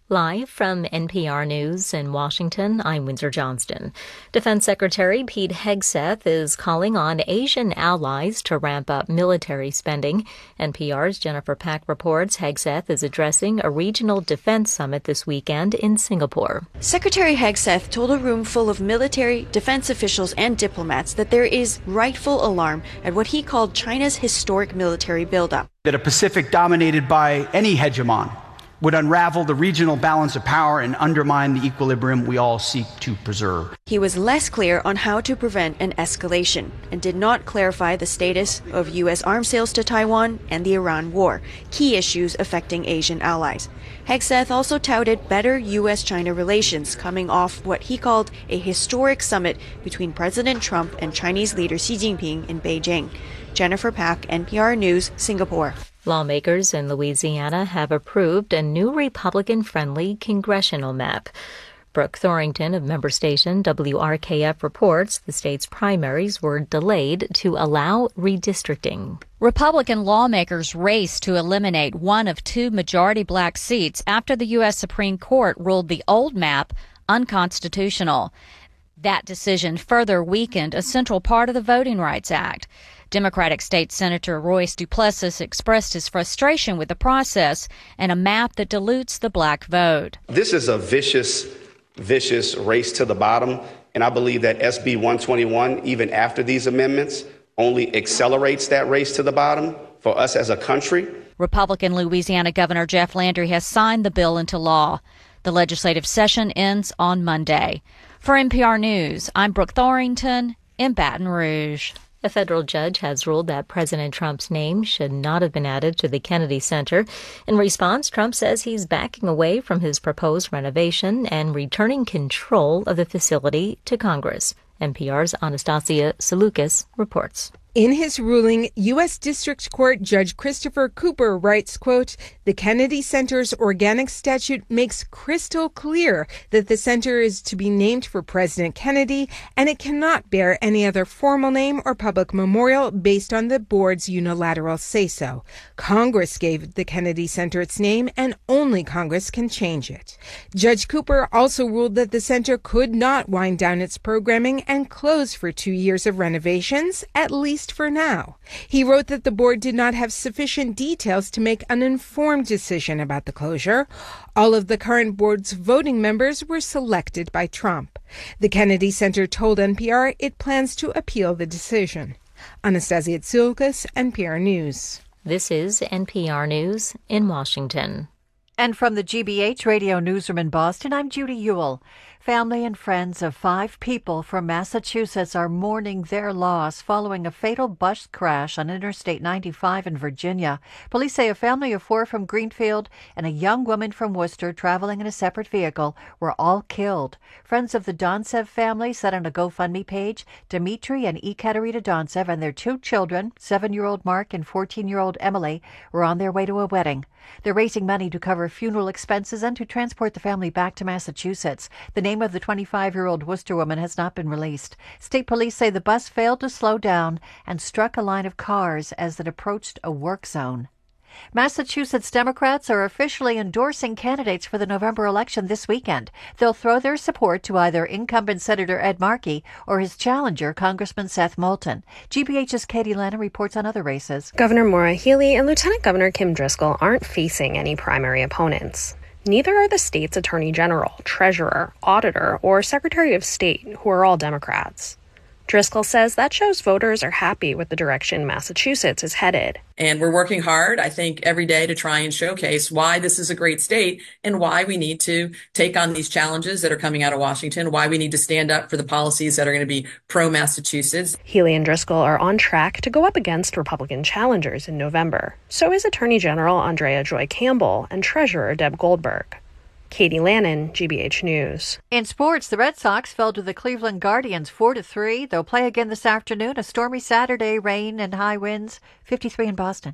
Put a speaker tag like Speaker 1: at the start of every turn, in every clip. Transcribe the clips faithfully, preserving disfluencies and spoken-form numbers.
Speaker 1: Live from N P R News in Washington, I'm Windsor Johnston. Defense Secretary Pete Hegseth is calling on Asian allies to ramp up military spending. N P R's Jennifer Pack reports Hegseth is addressing a regional defense summit this weekend in Singapore.
Speaker 2: Secretary Hegseth told a room full of military, defense officials, and diplomats that there is rightful alarm at what he called China's historic military buildup.
Speaker 3: That a Pacific dominated by any hegemon would unravel the regional balance of power and undermine the equilibrium we all seek to preserve.
Speaker 2: He was less clear on how to prevent an escalation and did not clarify the status of U S arms sales to Taiwan and the Iran war, key issues affecting Asian allies. Hegseth also touted better U S China relations coming off what he called a historic summit between President Trump and Chinese leader Xi Jinping in Beijing. Jennifer Pack, N P R News, Singapore.
Speaker 1: Lawmakers in Louisiana have approved a new Republican-friendly congressional map. Brooke Thorington of member station W R K F reports the state's primaries were delayed to allow redistricting.
Speaker 4: Republican lawmakers raced to eliminate one of two majority black seats after the U S Supreme Court ruled the old map unconstitutional. That decision further weakened a central part of the Voting Rights Act. Democratic State Senator Royce Duplessis expressed his frustration with the process and a map that dilutes the black vote.
Speaker 5: This is a vicious, vicious race to the bottom, and I believe that S B one twenty-one, even after these amendments, only accelerates that race to the bottom for us as a country.
Speaker 4: Republican Louisiana Governor Jeff Landry has signed the bill into law. The legislative session ends on Monday. For N P R News, I'm Brooke Thorington in Baton Rouge.
Speaker 1: A federal judge has ruled that President Trump's name should not have been added to the Kennedy Center. In response, Trump says he's backing away from his proposed renovation and returning control of the facility to Congress. N P R's Anastasia Salukas reports.
Speaker 6: In his ruling, U S District Court Judge Christopher Cooper writes, quote, "The Kennedy Center's organic statute makes crystal clear that the center is to be named for President Kennedy, and it cannot bear any other formal name or public memorial based on the board's unilateral say-so. Congress gave the Kennedy Center its name, and only Congress can change it." Judge Cooper also ruled that the center could not wind down its programming and close for two years of renovations, at least for now. He wrote that the board did not have sufficient details to make an informed decision about the closure. All of the current board's voting members were selected by Trump. The Kennedy Center told N P R it plans to appeal the decision. Anastasia Tsoukas, N P R News.
Speaker 1: This is N P R News in Washington.
Speaker 7: And from the G B H Radio Newsroom in Boston, I'm Judy Ewell. Family and friends of five people from Massachusetts are mourning their loss following a fatal bus crash on Interstate ninety-five in Virginia. Police say a family of four from Greenfield and a young woman from Worcester traveling in a separate vehicle were all killed. Friends of the Doncev family said on a GoFundMe page, Dimitri and Ekaterina Doncev and their two children, seven-year-old Mark and fourteen-year-old Emily, were on their way to a wedding. They're raising money to cover funeral expenses and to transport the family back to Massachusetts. The name of the twenty-five-year-old Worcester woman has not been released. State police say the bus failed to slow down and struck a line of cars as it approached a work zone. Massachusetts Democrats are officially endorsing candidates for the November election this weekend. They'll throw their support to either incumbent Senator Ed Markey or his challenger, Congressman Seth Moulton. G B H's Katie Lannon reports on other races.
Speaker 8: Governor Maura Healey and Lieutenant Governor Kim Driscoll aren't facing any primary opponents. Neither are the state's attorney general, treasurer, auditor, or secretary of state, who are all Democrats. Driscoll says that shows voters are happy with the direction Massachusetts is headed.
Speaker 9: And we're working hard, I think, every day to try and showcase why this is a great state and why we need to take on these challenges that are coming out of Washington, why we need to stand up for the policies that are going to be pro-Massachusetts.
Speaker 8: Healey and Driscoll are on track to go up against Republican challengers in November. So is Attorney General Andrea Joy Campbell and Treasurer Deb Goldberg. Katie Lannon, G B H News.
Speaker 7: In sports, the Red Sox fell to the Cleveland Guardians four to three. They'll play again this afternoon. A stormy Saturday, rain and high winds. fifty-three in Boston.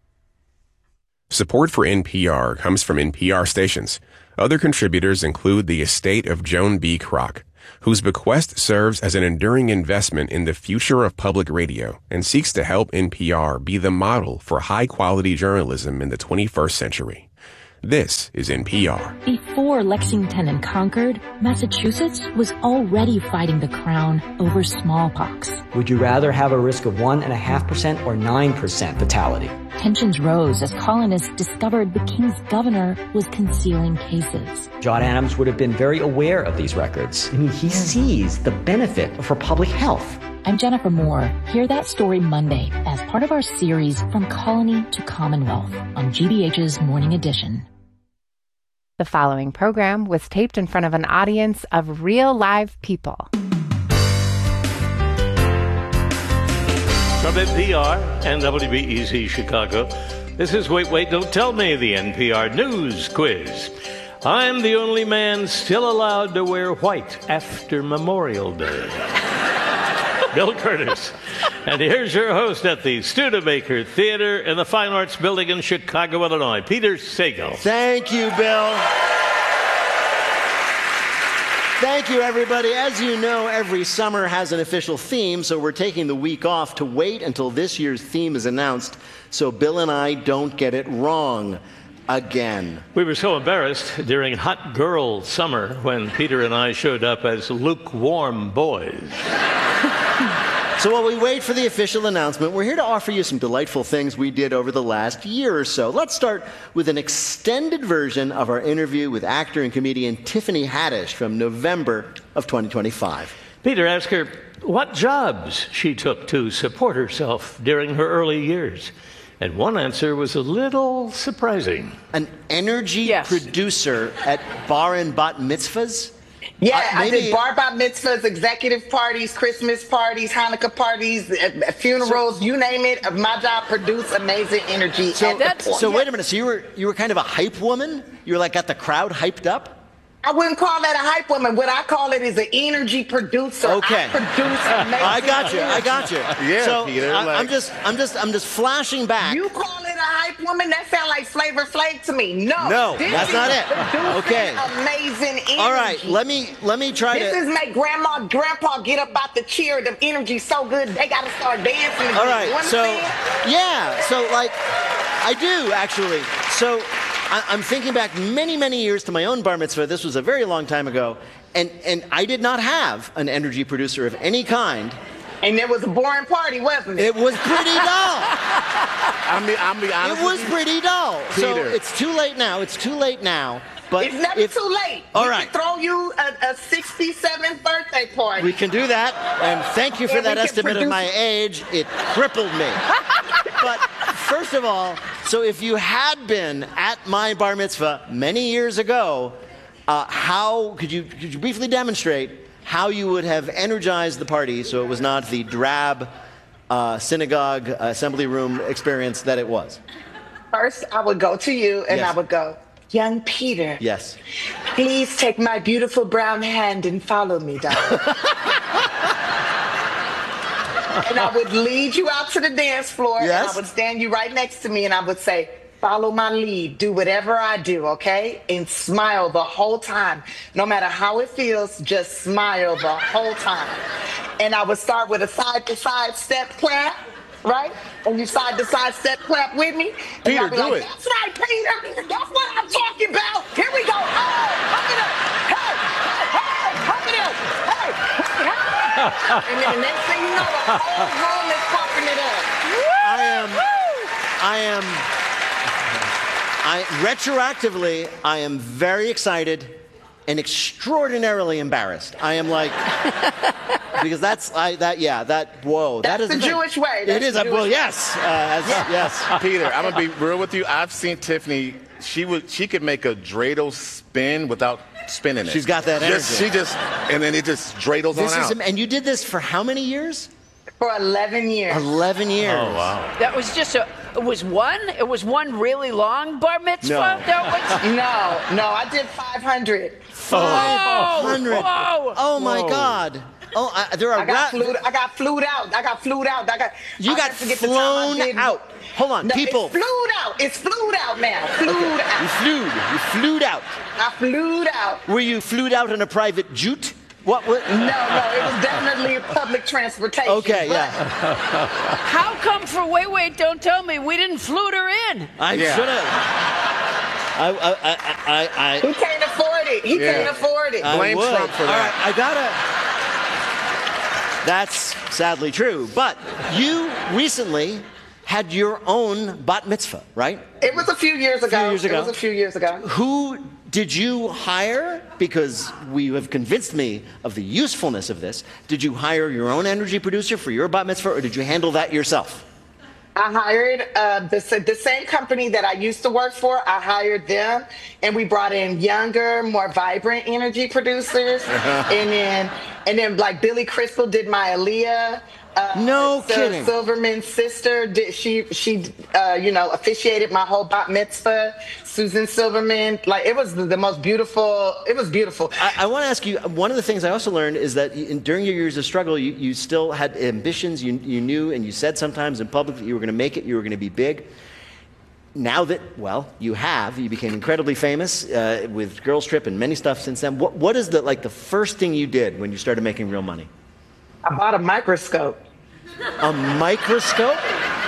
Speaker 10: Support for N P R comes from N P R stations. Other contributors include the estate of Joan B. Kroc, whose bequest serves as an enduring investment in the future of public radio and seeks to help N P R be the model for high-quality journalism in the twenty-first century. This is N P R.
Speaker 11: Before Lexington and Concord, Massachusetts was already fighting the crown over smallpox.
Speaker 12: Would you rather have a risk of one point five percent or nine percent fatality?
Speaker 11: Tensions rose as colonists discovered the king's governor was concealing cases.
Speaker 12: John Adams would have been very aware of these records. I mean, he sees the benefit for public health.
Speaker 11: I'm Jennifer Moore. Hear that story Monday as part of our series From Colony to Commonwealth on G B H's Morning Edition.
Speaker 13: The following program was taped in front of an audience of real live people.
Speaker 14: From N P R and W B E Z Chicago, this is Wait, Wait, Don't Tell Me, the N P R News Quiz. I'm the only man still allowed to wear white after Memorial Day. Bill Curtis. And here's your host at the Studebaker Theater in the Fine Arts Building in Chicago, Illinois, Peter Sagal.
Speaker 15: Thank you, Bill. Thank you, everybody. As you know, every summer has an official theme, so we're taking the week off to wait until this year's theme is announced so Bill and I don't get it wrong again.
Speaker 14: We were so embarrassed during Hot Girl Summer when Peter and I showed up as lukewarm boys.
Speaker 15: So while we wait for the official announcement, we're here to offer you some delightful things we did over the last year or so. Let's start with an extended version of our interview with actor and comedian Tiffany Haddish from November of twenty twenty-five.
Speaker 14: Peter asked her what jobs she took to support herself during her early years. And one answer was a little surprising.
Speaker 15: An energy yes. producer at bar and bat mitzvahs?
Speaker 16: Yeah,
Speaker 15: uh,
Speaker 16: I did bar bat mitzvahs, executive parties, Christmas parties, Hanukkah parties, uh, funerals, so, you name it. My job produced amazing energy.
Speaker 15: So, so wait a minute. So you were you were kind of a hype woman? You were like got the crowd hyped up?
Speaker 16: I wouldn't call that a hype woman. What I call it is an energy producer.
Speaker 15: Okay.
Speaker 16: I produce amazing
Speaker 15: I got you.
Speaker 16: energy.
Speaker 15: I got you.
Speaker 17: Yeah,
Speaker 15: so
Speaker 17: Peter.
Speaker 15: I,
Speaker 17: like...
Speaker 15: I'm just I'm just I'm just flashing back.
Speaker 16: You call it a hype woman? That sounds like Flavor Flav to me. No.
Speaker 15: No,
Speaker 16: this
Speaker 15: that's
Speaker 16: is
Speaker 15: not it. Okay.
Speaker 16: Amazing energy.
Speaker 15: All right. Let me let me try
Speaker 16: this
Speaker 15: to.
Speaker 16: This is make grandma, grandpa get up out the chair. The energy so good they got to start dancing.
Speaker 15: All right.
Speaker 16: You
Speaker 15: so yeah. So like, I do actually. So. I'm thinking back many, many years to my own bar mitzvah. This was a very long time ago. And, and I did not have an energy producer of any kind.
Speaker 16: And it was a boring party, wasn't it?
Speaker 15: It was pretty dull.
Speaker 17: I mean, I'll be honest
Speaker 15: It was pretty dull.
Speaker 17: Peter.
Speaker 15: So it's too late now. It's too late now. But
Speaker 16: it's never
Speaker 15: if,
Speaker 16: too late.
Speaker 15: All
Speaker 16: we
Speaker 15: right.
Speaker 16: can throw you a, a sixty-seventh birthday party.
Speaker 15: We can do that. And thank you for
Speaker 16: and
Speaker 15: that estimate produce... of my age. It crippled me. But first of all, so if you had been at my bar mitzvah many years ago, uh, how could you, could you briefly demonstrate how you would have energized the party so it was not the drab uh, synagogue assembly room experience that it was?
Speaker 16: First, I would go to you and
Speaker 15: yes.
Speaker 16: I would go, young Peter.
Speaker 15: Yes.
Speaker 16: Please take my beautiful brown hand and follow me, darling. And I would lead you out to the dance floor,
Speaker 15: yes.
Speaker 16: and I would stand you right next to me, and I would say, follow my lead, do whatever I do, okay? And smile the whole time. No matter how it feels, just smile the whole time. And I would start with a side-to-side step clap, right? And you side-to-side step clap with me. And
Speaker 17: Peter,
Speaker 16: I'll be
Speaker 17: do
Speaker 16: like,
Speaker 17: it.
Speaker 16: That's right, Peter. That's what I'm talking about. Here we go. Oh, pump it up. Hey, hey, pump it up. Hey, hey, hey. And then the next thing you know, the whole room is pumping it up.
Speaker 15: I am, I am, I, retroactively, I am very excited and extraordinarily embarrassed. I am like, because that's, I, that, yeah, that, whoa.
Speaker 16: That's
Speaker 15: that is
Speaker 16: the, the Jewish way. That's
Speaker 15: it is,
Speaker 16: the
Speaker 15: well,
Speaker 16: Jewish
Speaker 15: yes, uh, as,
Speaker 16: yeah.
Speaker 15: yes.
Speaker 17: Peter, I'm going to be real with you. I've seen Tiffany, she would, she could make a dreidel spin without spinning it.
Speaker 15: She's got that energy.
Speaker 17: Just, she just, and then it just dreidels
Speaker 15: this
Speaker 17: on
Speaker 15: is,
Speaker 17: out.
Speaker 15: And you did this for how many years?
Speaker 16: For eleven years.
Speaker 15: eleven years.
Speaker 17: Oh, wow.
Speaker 18: That was just a, it was one? It was one really long bar mitzvah?
Speaker 15: No.
Speaker 18: That was...
Speaker 16: no, no, I did five hundred.
Speaker 15: five hundred.
Speaker 18: Whoa.
Speaker 15: Oh, my
Speaker 17: Whoa. God.
Speaker 15: Oh, I, there are.
Speaker 16: I got,
Speaker 15: ra-
Speaker 16: flew, I got flued out. I got flued out. I got.
Speaker 15: You
Speaker 16: I
Speaker 15: got
Speaker 16: forget
Speaker 15: flown
Speaker 16: the time I did.
Speaker 15: out. Hold on,
Speaker 16: no,
Speaker 15: people.
Speaker 16: It's flued out. It's flued out now. Flued
Speaker 15: okay.
Speaker 16: out.
Speaker 15: You flew. You flew out.
Speaker 16: I flew out.
Speaker 15: Were you flew out in a private jute? What? what?
Speaker 16: No, no, it was definitely public transportation.
Speaker 15: Okay, yeah.
Speaker 18: How come for Wait, Wait, Don't Tell Me we didn't flute her in?
Speaker 15: I
Speaker 17: Yeah.
Speaker 15: should have. I, I, I, I,
Speaker 16: he can't afford it. He
Speaker 15: Yeah.
Speaker 16: can't afford it.
Speaker 15: I
Speaker 17: Blame
Speaker 15: would.
Speaker 17: Trump for
Speaker 15: All
Speaker 17: that.
Speaker 15: right, I gotta. That's sadly true. But you recently had your own bat mitzvah, right?
Speaker 16: It was a few years ago.
Speaker 15: few years ago.
Speaker 16: It was a few years ago.
Speaker 15: Who did you hire? Because we have convinced me of the usefulness of this. Did you hire your own energy producer for your bat mitzvah, or did you handle that yourself?
Speaker 16: I hired uh, the, the same company that I used to work for. I hired them, and we brought in younger, more vibrant energy producers. and then, and then like Billy Crystal did my Aaliyah. Uh,
Speaker 15: no
Speaker 16: so
Speaker 15: kidding.
Speaker 16: Silverman's sister did she she uh, you know officiated my whole bat mitzvah. Susan Silverman, like it was the, the most beautiful. It was beautiful.
Speaker 15: I, I want to ask you. One of the things I also learned is that in, during your years of struggle, you, you still had ambitions. You you knew, and you said sometimes in public that you were going to make it. You were going to be big. Now that well, you have. You became incredibly famous uh, with Girls Trip and many stuff since then. What what is the like the first thing you did when you started making real money?
Speaker 16: I bought a microscope.
Speaker 15: A microscope?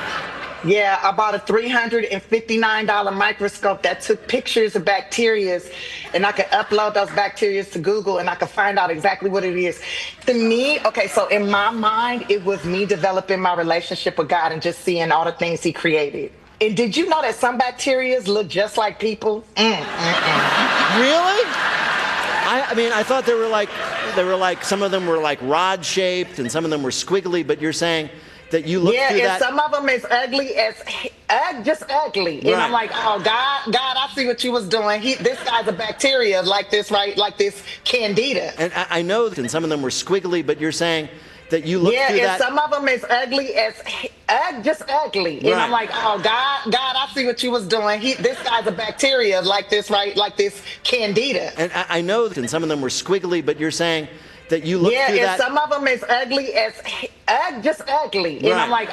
Speaker 16: Yeah, I bought a three hundred fifty-nine dollars microscope that took pictures of bacteria, and I could upload those bacteria to Google, and I could find out exactly what it is. To me, okay, so in my mind, it was me developing my relationship with God and just seeing all the things he created. And did you know that some bacteria look just like people? Mm, mm, mm.
Speaker 15: Really? I, I mean, I thought they were like, they were like, some of them were like rod-shaped and some of them were squiggly, but you're saying that you look
Speaker 16: yeah,
Speaker 15: through
Speaker 16: and
Speaker 15: that.
Speaker 16: some of them is ugly as, uh, just ugly. And
Speaker 15: Right.
Speaker 16: I'm like, oh, God, God, I see what you was doing. He, this guy's a bacteria like this, right? Like this candida.
Speaker 15: And I, I know that some of them were squiggly, but you're saying that you look
Speaker 16: yeah,
Speaker 15: through
Speaker 16: and
Speaker 15: that.
Speaker 16: some of them is ugly as, uh, just ugly. And
Speaker 15: Right.
Speaker 16: I'm like, oh, God, God, I see what you was doing. He, this guy's a bacteria like this, right? Like this candida.
Speaker 15: And I, I know that some of them were squiggly, but you're saying that you look
Speaker 16: yeah,
Speaker 15: through
Speaker 16: and
Speaker 15: that.
Speaker 16: some of them is ugly as, uh, just ugly. And
Speaker 15: Right.
Speaker 16: I'm like,